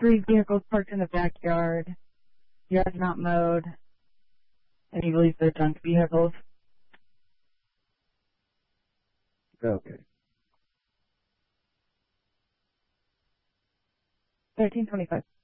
3 vehicles parked in the backyard. Yard's not mowed. And he believes they're junk vehicles. Okay. 1325.